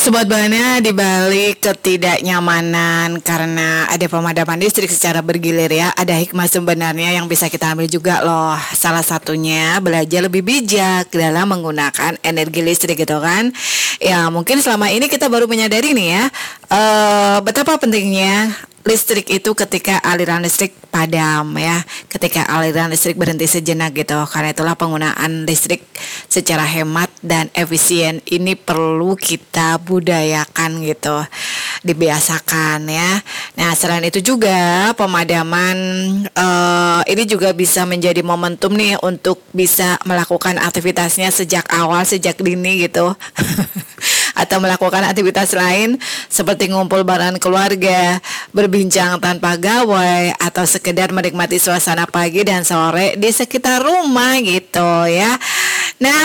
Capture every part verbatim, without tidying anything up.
Sobat Bana, di balik ketidaknyamanan karena ada pemadaman listrik secara bergilir ya, ada hikmah sebenarnya yang bisa kita ambil juga loh. Salah satunya belajar lebih bijak dalam menggunakan energi listrik gitu kan. Ya mungkin selama ini kita baru menyadari nih ya, uh, betapa pentingnya listrik itu ketika aliran listrik padam ya, ketika aliran listrik berhenti sejenak gitu. Karena itulah penggunaan listrik secara hemat dan efisien ini perlu kita budayakan gitu, dibiasakan ya. Nah selain itu juga pemadaman uh, ini juga bisa menjadi momentum nih untuk bisa melakukan aktivitasnya sejak awal, sejak dini gitu. Atau melakukan aktivitas lain seperti ngumpul bareng keluarga, berbincang tanpa gawai, atau sekedar menikmati suasana pagi dan sore di sekitar rumah gitu ya. Nah,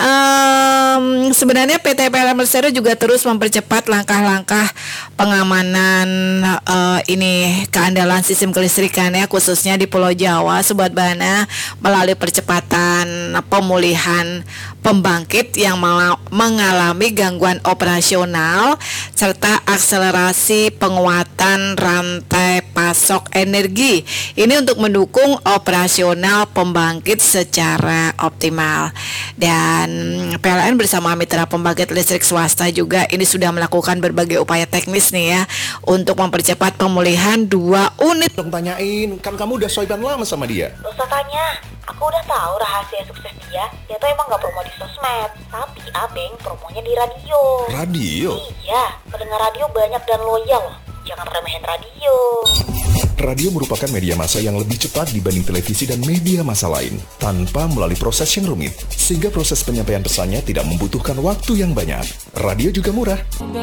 um, sebenarnya P T P L N Persero juga terus mempercepat langkah-langkah pengamanan uh, ini keandalan sistem kelistrikan ya, khususnya di Pulau Jawa, Sobat Bana, melalui percepatan pemulihan pembangkit yang mengalami gangguan operasional serta akselerasi penguatan rantai pasok energi. Ini untuk mendukung operasional pembangkit secara optimal. Dan P L N bersama mitra pembangkit listrik swasta juga ini sudah melakukan berbagai upaya teknis nih ya untuk mempercepat pemulihan dua unit. Dong tanyain, kan kamu udah soiban lama sama dia. Gak usah tanya, aku udah tahu rahasia sukses dia. Dia tuh emang gak promo di sosmed, tapi Abeng promonya di radio. Radio? Iya, pendengar radio banyak dan loyal loh. Jangan remehin radio. Radio merupakan media massa yang lebih cepat dibanding televisi dan media massa lain, tanpa melalui proses yang rumit, sehingga proses penyampaian pesannya tidak membutuhkan waktu yang banyak. Radio juga murah.